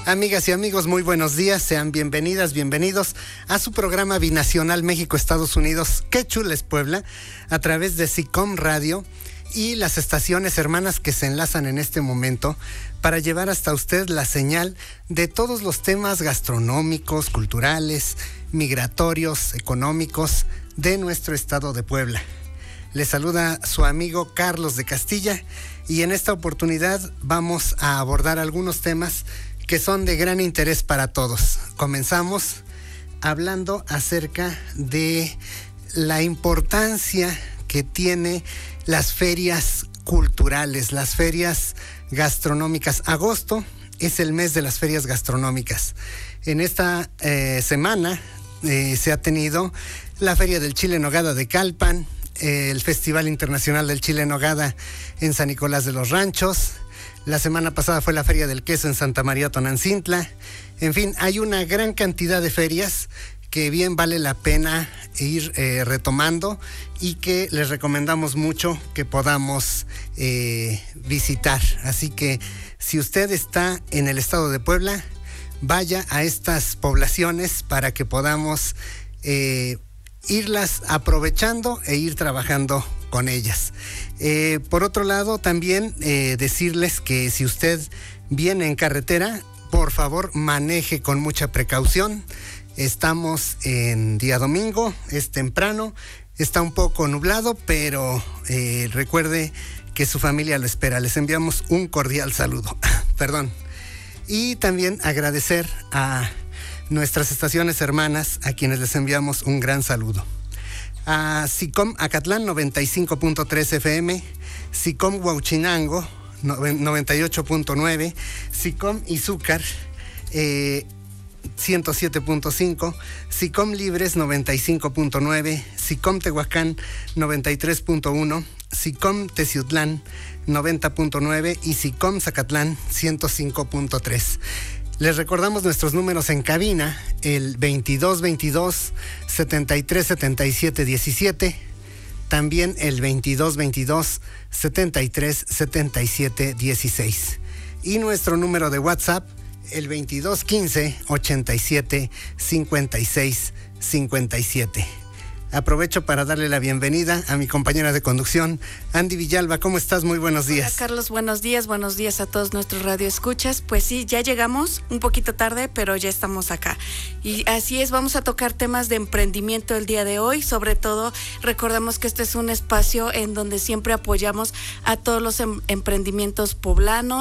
Amigas y amigos, muy buenos días, sean bienvenidas, bienvenidos a su programa binacional México-Estados Unidos, Qué chula es Puebla, a través de SICOM Radio y las estaciones hermanas que se enlazan en este momento para llevar hasta usted la señal de todos los temas gastronómicos, culturales, migratorios, económicos de nuestro estado de Puebla. Les saluda su amigo Carlos de Castilla y en esta oportunidad vamos a abordar algunos temas que son de gran interés para todos. Comenzamos hablando acerca de la importancia que tiene las ferias culturales, las ferias gastronómicas. Agosto es el mes de las ferias gastronómicas. En esta semana se ha tenido la Feria del Chile en Nogada de Calpan, el Festival Internacional del Chile en Nogada en San Nicolás de los Ranchos. La semana pasada fue la Feria del Queso en Santa María Tonantzintla. En fin, hay una gran cantidad de ferias que bien vale la pena ir retomando y que les recomendamos mucho que podamos visitar. Así que si usted está en el estado de Puebla, vaya a estas poblaciones para que podamos irlas aprovechando e ir trabajando con ellas. Por otro lado, también decirles que si usted viene en carretera, por favor maneje con mucha precaución. Estamos en día domingo, es temprano, está un poco nublado, pero recuerde que su familia lo espera. Les enviamos un cordial saludo. Perdón. Y también agradecer a nuestras estaciones hermanas, a quienes les enviamos un gran saludo. A SICOM Acatlán 95.3 FM, SICOM Huauchinango 98.9, SICOM Izúcar 107.5, SICOM Libres 95.9, SICOM Tehuacán 93.1, SICOM Teciutlán 90.9 y SICOM Zacatlán 105.3. Les recordamos nuestros números en cabina, el 2222 7377 17, también el 2222 7377 16 y nuestro número de WhatsApp, el 2215 87 56 57. Aprovecho para darle la bienvenida a mi compañera de conducción, Andy Villalba. ¿Cómo estás? Muy buenos días. Hola, Carlos, buenos días a todos nuestros radioescuchas. Pues sí, ya llegamos, un poquito tarde, pero ya estamos acá. Y así es, vamos a tocar temas de emprendimiento el día de hoy. Sobre todo, recordemos que este es un espacio en donde siempre apoyamos a todos los emprendimientos poblanos.